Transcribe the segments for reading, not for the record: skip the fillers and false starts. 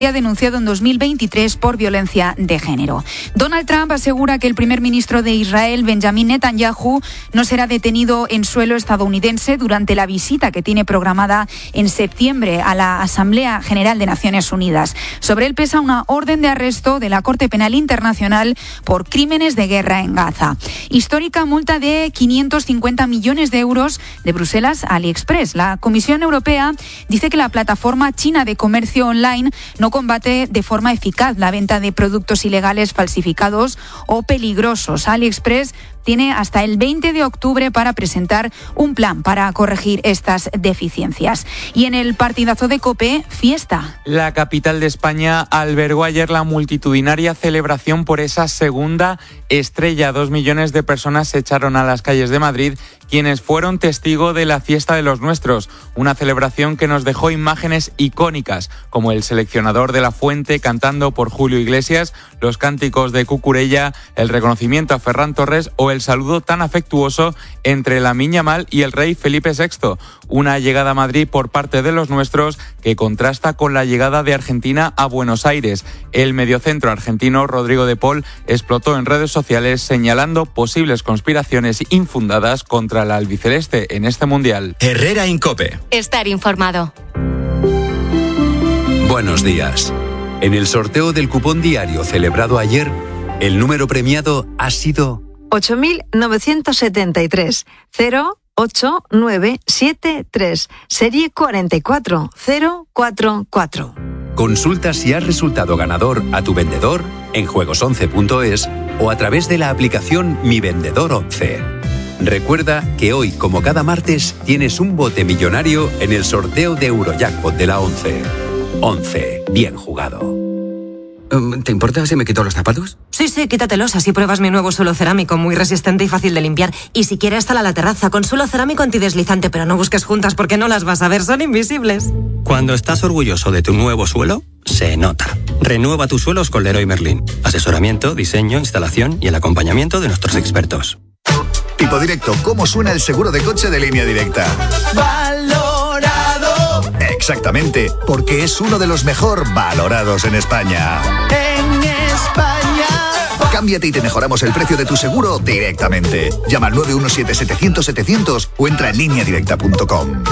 ha denunciado en 2023 por violencia de género. Donald Trump asegura que el primer ministro de Israel, Benjamin Netanyahu, no será detenido en suelo estadounidense durante la visita que tiene programada en septiembre a la Asamblea General de Naciones Unidas. Sobre él pesa una orden de arresto de la Corte Penal Internacional por crímenes de guerra en Gaza. Histórica multa de 550 millones de euros de Bruselas a AliExpress. La Comisión Europea dice que la plataforma china de comercio online no combate de forma eficaz la venta de productos ilegales, falsificados o peligrosos. AliExpress tiene hasta el 20 de octubre para presentar un plan para corregir estas deficiencias. Y en el partidazo de COPE, fiesta. La capital de España albergó ayer la multitudinaria celebración por esa segunda estrella. 2 millones de personas se echaron a las calles de Madrid, quienes fueron testigo de la fiesta de los nuestros. Una celebración que nos dejó imágenes icónicas, como el seleccionador de La Fuente cantando por Julio Iglesias, los cánticos de Cucurella, el reconocimiento a Ferran Torres o el saludo tan afectuoso entre Lamine Yamal y el rey Felipe VI. Una llegada a Madrid por parte de los nuestros que contrasta con la llegada de Argentina a Buenos Aires. El mediocentro argentino Rodrigo de Paul explotó en redes sociales señalando posibles conspiraciones infundadas contra la albiceleste en este mundial. Herrera en COPE. Estar informado. Buenos días. En el sorteo del cupón diario celebrado ayer, el número premiado ha sido 8.973 08973, serie 44044. Consulta si has resultado ganador a tu vendedor en juegos11.es o a través de la aplicación Mi Vendedor 11. Recuerda que hoy, como cada martes, tienes un bote millonario en el sorteo de Eurojackpot de la 11. 11. Bien jugado. ¿Te importa si me quito los zapatos? Sí, quítatelos, así pruebas mi nuevo suelo cerámico, muy resistente y fácil de limpiar. Y si quieres, hasta la terraza, con suelo cerámico antideslizante, pero no busques juntas porque no las vas a ver, son invisibles. Cuando estás orgulloso de tu nuevo suelo, se nota. Renueva tus suelos con Leroy Merlin. Asesoramiento, diseño, instalación y el acompañamiento de nuestros expertos. Tipo Directo, ¿cómo suena el seguro de coche de Línea Directa? ¡Valorado! Exactamente, porque es uno de los mejor valorados en España. ¡En España! Cámbiate y te mejoramos el precio de tu seguro directamente. Llama al 917-700-700 o entra en lineadirecta.com.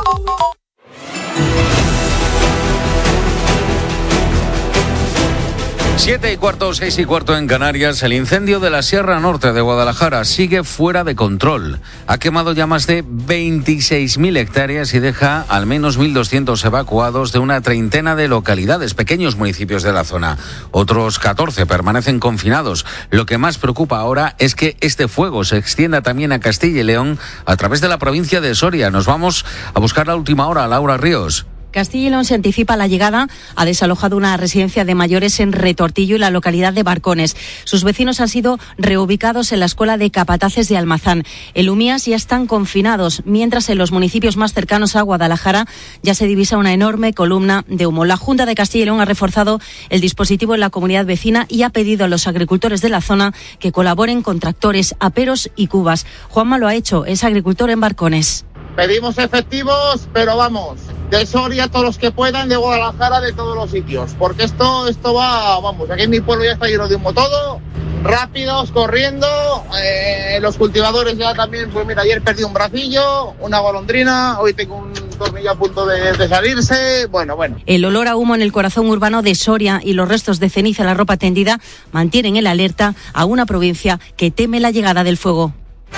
Siete y cuarto, 6 y cuarto en Canarias. El incendio de la Sierra Norte de Guadalajara sigue fuera de control. Ha quemado ya más de 26.000 hectáreas y deja al menos 1.200 evacuados de una treintena de localidades, pequeños municipios de la zona. Otros 14 permanecen confinados. Lo que más preocupa ahora es que este fuego se extienda también a Castilla y León a través de la provincia de Soria. Nos vamos a buscar la última hora. Laura Ríos. Castilla y León se anticipa la llegada. Ha desalojado una residencia de mayores en Retortillo y la localidad de Barcones. Sus vecinos han sido reubicados en la escuela de Capataces de Almazán. En Lumías ya están confinados, mientras en los municipios más cercanos a Guadalajara ya se divisa una enorme columna de humo. La Junta de Castilla y León ha reforzado el dispositivo en la comunidad vecina y ha pedido a los agricultores de la zona que colaboren con tractores, aperos y cubas. Juanma lo ha hecho, es agricultor en Barcones. Pedimos efectivos, pero vamos, de Soria todos los que puedan, de Guadalajara, de todos los sitios, porque esto va, vamos, aquí en mi pueblo ya está lleno de humo todo, rápidos, corriendo, los cultivadores ya también, pues mira, ayer perdí un bracillo, una golondrina, hoy tengo un tornillo a punto de salirse, bueno. El olor a humo en el corazón urbano de Soria y los restos de ceniza en la ropa tendida mantienen en alerta a una provincia que teme la llegada del fuego.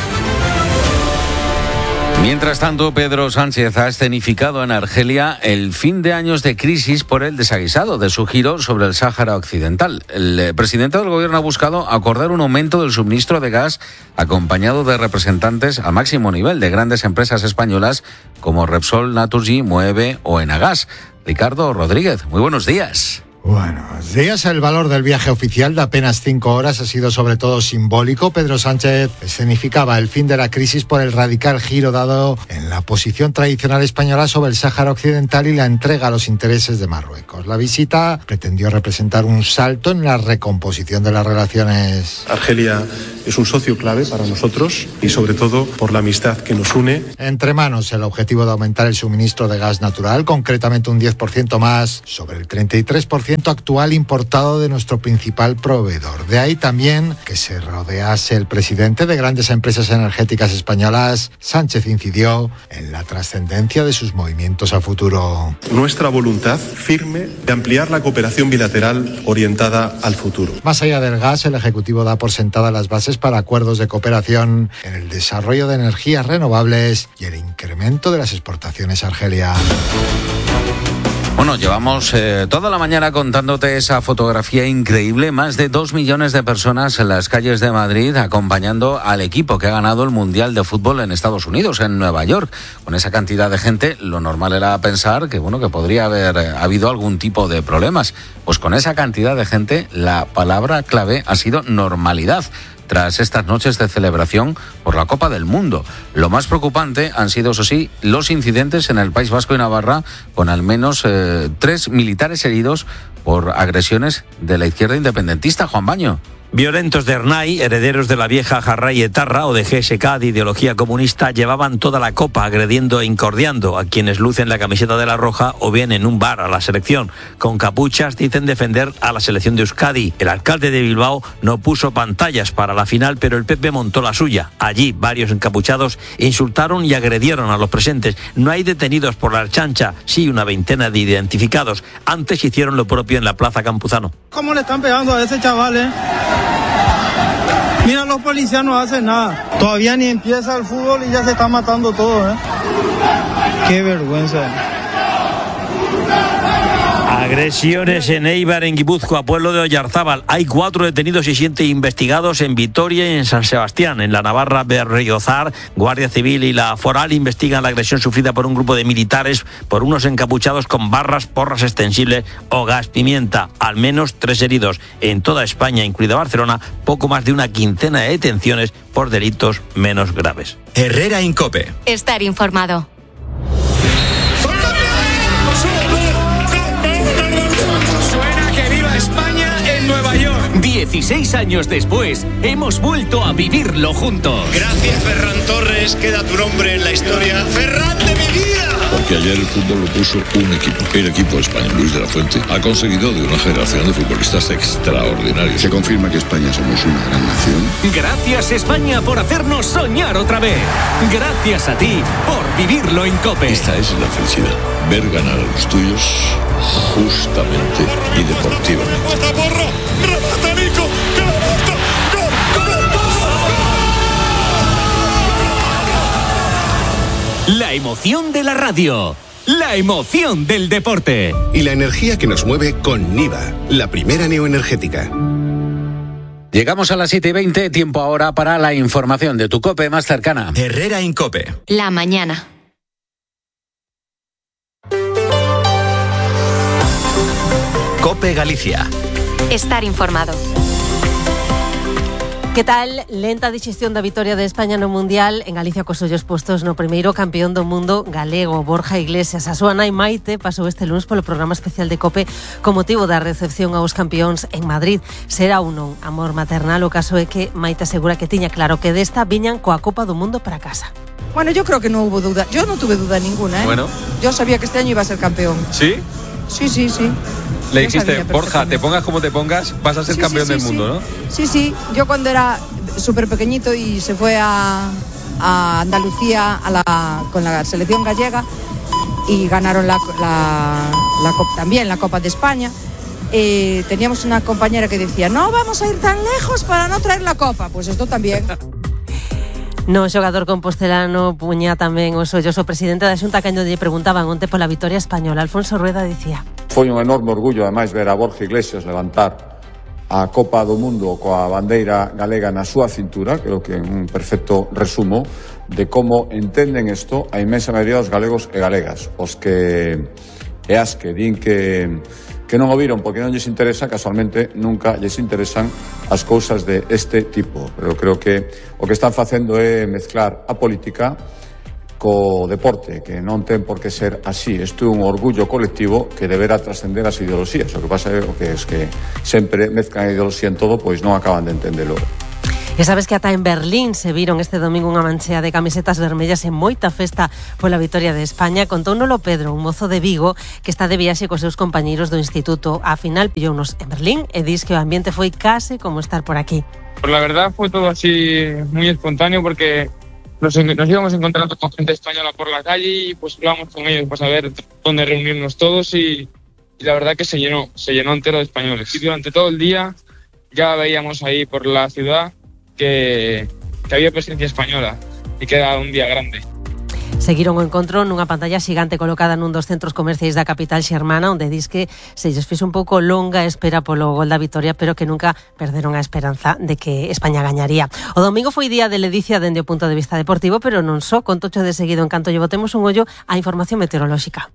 Mientras tanto, Pedro Sánchez ha escenificado en Argelia el fin de años de crisis por el desaguisado de su giro sobre el Sáhara Occidental. El presidente del gobierno ha buscado acordar un aumento del suministro de gas acompañado de representantes a máximo nivel de grandes empresas españolas como Repsol, Naturgy, Moeve o Enagas. Ricardo Rodríguez, muy buenos días. Buenos días. El valor del viaje oficial de apenas 5 horas ha sido sobre todo simbólico. Pedro Sánchez escenificaba el fin de la crisis por el radical giro dado en la posición tradicional española sobre el Sáhara Occidental y la entrega a los intereses de Marruecos. La visita pretendió representar un salto en la recomposición de las relaciones. Argelia es un socio clave para nosotros y sobre todo por la amistad que nos une. Entre manos el objetivo de aumentar el suministro de gas natural, concretamente un 10% más sobre el 33% actual importado de nuestro principal proveedor. De ahí también que se rodease el presidente de grandes empresas energéticas españolas. Sánchez incidió en la trascendencia de sus movimientos a futuro. Nuestra voluntad firme de ampliar la cooperación bilateral orientada al futuro. Más allá del gas, el Ejecutivo da por sentadas las bases para acuerdos de cooperación en el desarrollo de energías renovables y el incremento de las exportaciones a Argelia. Bueno, llevamos toda la mañana contándote esa fotografía increíble. Más de 2 millones de personas en las calles de Madrid acompañando al equipo que ha ganado el Mundial de Fútbol en Estados Unidos, en Nueva York. Con esa cantidad de gente, lo normal era pensar que podría haber habido algún tipo de problemas. Pues con esa cantidad de gente, la palabra clave ha sido normalidad. Tras estas noches de celebración por la Copa del Mundo. Lo más preocupante han sido, eso sí, los incidentes en el País Vasco y Navarra, con al menos 3 militares heridos por agresiones de la izquierda independentista. Juan Baño. Violentos de Ernai, herederos de la vieja jarrai etarra o de GSK de ideología comunista, llevaban toda la copa agrediendo e incordiando a quienes lucen la camiseta de la roja o bien en un bar a la selección. Con capuchas dicen defender a la selección de Euskadi. El alcalde de Bilbao no puso pantallas para la final, pero el PP montó la suya. Allí varios encapuchados insultaron y agredieron a los presentes. No hay detenidos por la Ertzaintza, sí una veintena de identificados. Antes hicieron lo propio en la Plaza Campuzano. ¿Cómo le están pegando a ese chaval, Mira, los policías no hacen nada. Todavía ni empieza el fútbol y ya se está matando todo, Qué vergüenza. Agresiones en Eibar, en Guipúzcoa, pueblo de Oyarzábal. Hay 4 detenidos y 7 investigados en Vitoria y en San Sebastián. En la Navarra, Berriozar, Guardia Civil y la Foral investigan la agresión sufrida por un grupo de militares por unos encapuchados con barras, porras extensibles o gas pimienta. Al menos 3 heridos. En toda España, incluida Barcelona, poco más de una quincena de detenciones por delitos menos graves. Herrera en COPE. Estar informado. Suena que viva España en Nueva York. 16 años después, hemos vuelto a vivirlo juntos. Gracias, Ferran Torres, queda tu nombre en la historia. ¡Ferran de mi vida! Porque ayer el fútbol lo puso un equipo. El equipo español, Luis de la Fuente, ha conseguido de una generación de futbolistas extraordinarios. Se confirma que España somos una gran nación. Gracias, España, por hacernos soñar otra vez. Gracias a ti por vivirlo en COPE. Esta es la felicidad. Ver ganar a los tuyos justamente y deportivamente. La emoción de la radio. La emoción del deporte. Y la energía que nos mueve con Niva, la primera neoenergética. Llegamos a las 7:20, tiempo ahora para la información de tu COPE más cercana. Herrera en COPE. La mañana. COPE Galicia. Estar informado. Que tal? Lenta digestión da vitoria de España no Mundial. En Galicia cos ollos postos no primeiro campeón do mundo galego, Borja Iglesias. A súa nai Maite pasou este lunes polo programa especial de COPE con motivo da recepción aos campeóns en Madrid. Será ou non amor maternal? O caso é que Maite asegura que tiña claro que desta viñan coa Copa do Mundo para casa. Bueno, yo creo que no hubo duda. Yo no tuve duda ninguna, Bueno. Yo sabía que este año iba a ser campeón. ¿Sí? Sí. Le dijiste, Borja, te pongas como te pongas, vas a ser campeón del mundo, ¿no? Sí. Yo cuando era súper pequeñito y se fue a Andalucía con la selección gallega y ganaron la también la Copa de España, teníamos una compañera que decía, no vamos a ir tan lejos para no traer la Copa. Pues esto también. No xogador compostelano puña tamén os ollos o presidente da Xunta cando lle preguntaban onte pola vitoria española. Alfonso Rueda dicía: Foi un enorme orgullo, ademais, ver a Borja Iglesias levantar a Copa do Mundo coa bandeira galega na súa cintura. Creo que é un perfecto resumo de como entenden isto a inmensa maioría dos galegos e galegas, os que e as que din que que non o viron porque non lles interesa, casualmente nunca lles interesan as cousas de este tipo. Pero creo que o que están facendo é mezclar a política co deporte, que non ten por que ser así. Isto é un orgullo colectivo que deberá trascender as ideoloxías. O que pasa é que sempre mezclan a ideoloxía en todo, pois non acaban de entendelo. E sabes que ata en Berlín se viron este domingo unha manchea de camisetas vermellas e moita festa pola vitoria de España. Contóuno Pedro, un mozo de Vigo que está de viaxe cos seus compañeiros do instituto. A final pillounos en Berlín e dis que o ambiente foi case como estar por aquí. Pues la verdad fue todo así muy espontáneo porque nos íbamos encontrando con gente española por la calle y pues hablábamos con ellos para saber dónde reunirnos todos y la verdad que se llenó entero de españoles. Y durante todo el día ya veíamos ahí por la ciudad que había presencia española e que era un día grande. Seguiron o encontro nunha pantalla xigante colocada nun dos centros comerciais da capital xermana, onde dis que se lles fixo un pouco longa a espera polo gol da vitoria, pero que nunca perderon a esperanza de que España gañaría. O domingo foi día de ledicia dende o punto de vista deportivo, pero non só, contocho de seguido en canto lle botemos un ollo á información meteorolóxica.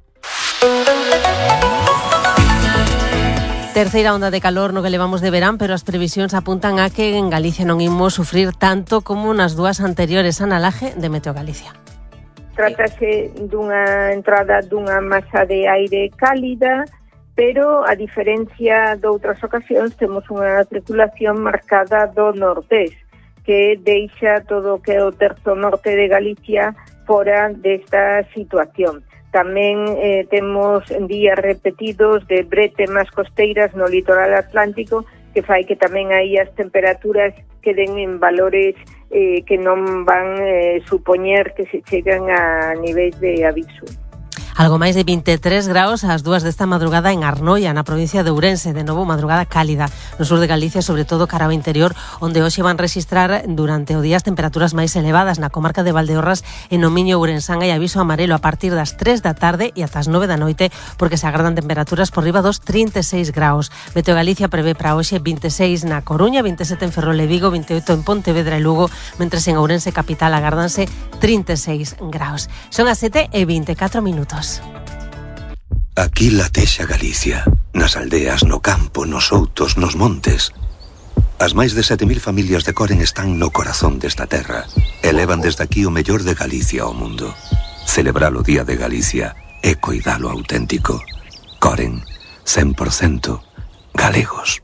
Terceira onda de calor no que levamos de verán, pero as previsións apuntan a que en Galicia non imos sufrir tanto como nas dúas anteriores. Ana Laje, de Meteo Galicia. Trátase dunha entrada dunha masa de aire cálida, pero a diferencia de outras ocasións temos unha circulación marcada do nordés, que deixa todo o que é o terzo norte de Galicia fora desta situación. Tamén temos días repetidos de bretemas costeiras no litoral atlántico que fai que tamén aí as temperaturas queden en valores que non van supoñer que se chegan a niveis de aviso. Algo máis de 23 graus ás 2 desta madrugada en Arnoia, na provincia de Ourense. De novo, madrugada cálida no sur de Galicia, sobre todo cara ao interior, onde hoxe van registrar durante o día as temperaturas máis elevadas. Na comarca de Valdeorras e no Miño Ourensán hai aviso amarelo a partir das 3 da tarde e ata as 9 da noite, porque se agardan temperaturas por riba dos 36 graus. Meteo Galicia prevé para hoxe 26 na Coruña, 27 en Ferrol e Vigo, 28 en Pontevedra e Lugo, mentres en Ourense capital agárdanse 36 graus. Son as 7:24 minutos. Aquí latexa Galicia, nas aldeas, no campo, nos outos, nos montes. As máis de 7.000 familias de Coren están no corazón desta terra e levan desde aquí o mellor de Galicia ao mundo. Celebrar o Día de Galicia e coidalo auténtico. Coren, 100% galegos.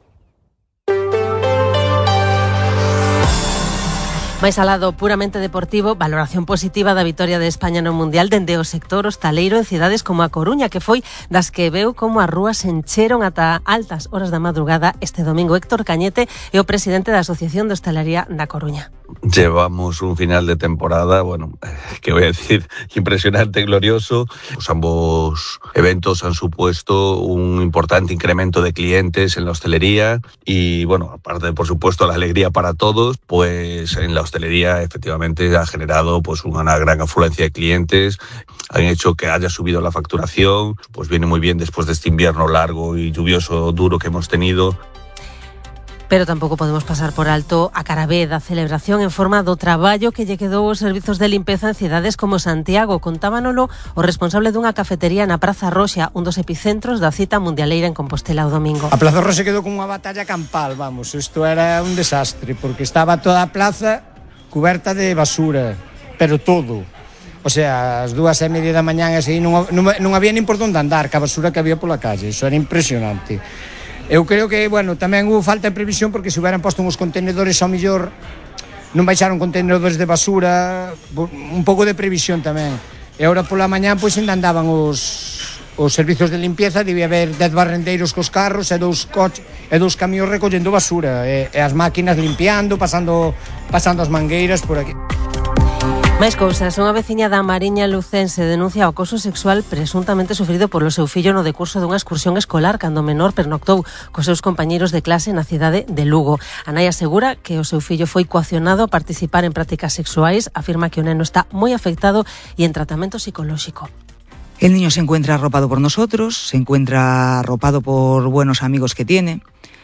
Mais ao lado puramente deportivo, valoración positiva da vitoria de España no Mundial dende o sector hostaleiro en cidades como a Coruña, que foi das que veu como as rúas se encheron ata altas horas da madrugada este domingo. Héctor Cañete é o presidente da Asociación de Hostalería da Coruña. Llevamos un final de temporada, bueno, que voy a decir, impresionante, glorioso. Pues ambos eventos han supuesto un importante incremento de clientes en la hostelería y, bueno, aparte, por supuesto, la alegría para todos, pues en la hostelería efectivamente ha generado pues una gran afluencia de clientes, han hecho que haya subido la facturación, pues viene muy bien después de este invierno largo y lluvioso, duro que hemos tenido. Pero tampouco podemos pasar por alto a cara B da celebración en forma do traballo que lle quedou os servizos de limpeza en cidades como Santiago. Contábanolo o responsable dunha cafetería na Praza Roxa, un dos epicentros da cita mundialeira en Compostela o domingo. A Praza Roxa quedou como unha batalla campal, vamos, isto era un desastre, porque estaba toda a plaza cuberta de basura, pero todo. O sea, as 2:30 da mañá e así non había nin por onde andar, ca basura que había pola calle, iso era impresionante. Eu creo que, bueno, tamén hubo falta de previsión porque se hubieran posto uns contenedores ao millor non baixaron contenedores de basura, un pouco de previsión tamén. E agora pola mañá pois ainda andaban os servizos de limpieza, debía haber 10 barrendeiros cos carros e dous camións recollendo basura e as máquinas limpiando, pasando as mangueiras por aquí. Máis cousas, unha veciña da Mariña Lucense denuncia o acoso sexual presuntamente sufrido polo seu fillo no decurso dunha excursión escolar cando o menor pernoctou cos seus compañeiros de clase na cidade de Lugo. A nai asegura que o seu fillo foi coaccionado a participar en prácticas sexuais, afirma que o neno está moi afectado e en tratamento psicolóxico. El niño se encuentra arropado por nosotros, se encuentra arropado por buenos amigos que tiene.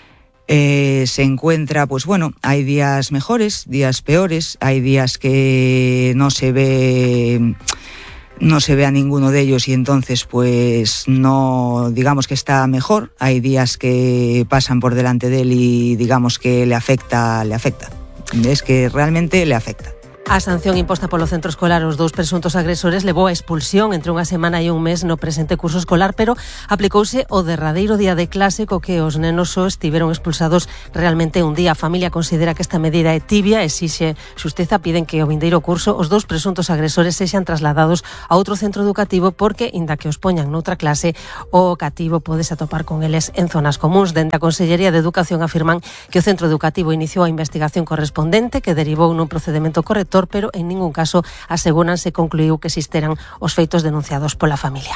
Se encuentra, pues bueno, hay días mejores, días peores, hay días que no se ve no se ve a ninguno de ellos y entonces pues no, digamos que está mejor. Hay días que pasan por delante de él y digamos que le afecta. Es que realmente le afecta. A sanción imposta polo centro escolar aos 2 presuntos agresores levou a expulsión entre unha semana e un mes no presente curso escolar, pero aplicouse o derradeiro día de clase co que os nenos só estiveron expulsados realmente un día. A familia considera que esta medida é tibia, exixe xustiza, piden que o vindeiro curso os 2 presuntos agresores sexan trasladados a outro centro educativo porque, inda que os poñan noutra clase, o cativo podes atopar con eles en zonas comuns. Dende a Consellería de Educación afirman que o centro educativo iniciou a investigación correspondente que derivou nun procedemento corrector, pero en ningún caso aseguran se concluiu que existeran os feitos denunciados pola familia.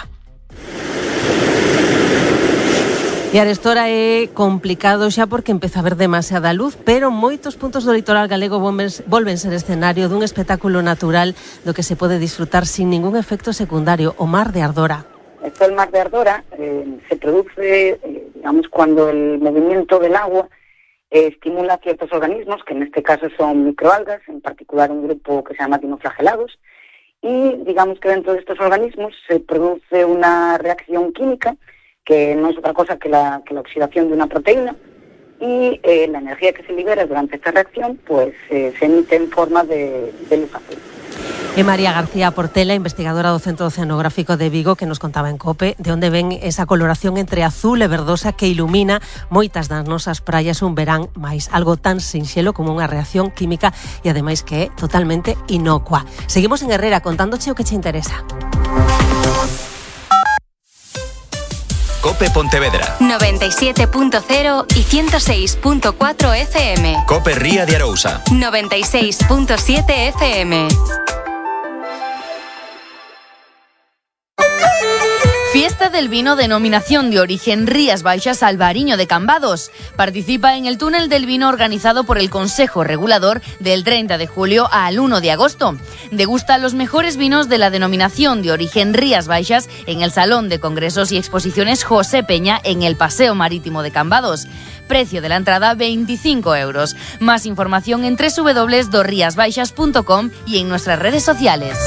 E arestora é complicado xa porque empeza a haber demasiada luz, pero moitos puntos do litoral galego volven ser escenario dun espectáculo natural do que se pode disfrutar sin ningún efecto secundario, o Mar de Ardora. El Mar de Ardora se produce, digamos, cuando el movimiento del agua estimula ciertos organismos, que en este caso son microalgas, en particular un grupo que se llama dinoflagelados, y digamos que dentro de estos organismos se produce una reacción química que no es otra cosa que la oxidación de una proteína, y la energía que se libera durante esta reacción pues se emite en forma de luz azul. E María García Portela, investigadora do Centro Oceanográfico de Vigo, que nos contaba en COPE de onde ven esa coloración entre azul e verdosa que ilumina moitas das nosas praias un verán máis, algo tan sinxelo como unha reacción química e ademais que é totalmente inocua. Seguimos en Herrera contándoche o que che interesa. COPE Pontevedra 97.0 y 106.4 FM. COPE Ría de Arousa 96.7 FM. Fiesta del Vino, denominación de origen Rías Baixas Albariño de Cambados. Participa en el túnel del vino organizado por el Consejo Regulador del 30 de julio al 1 de agosto. Degusta los mejores vinos de la denominación de origen Rías Baixas en el Salón de Congresos y Exposiciones José Peña en el Paseo Marítimo de Cambados. Precio de la entrada 25 euros. Más información en www.riasbaixas.com y en nuestras redes sociales.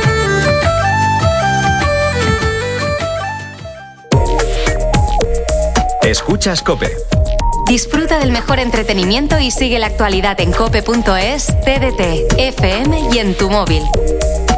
Escuchas COPE. Disfruta del mejor entretenimiento y sigue la actualidad en cope.es, TDT, FM y en tu móvil.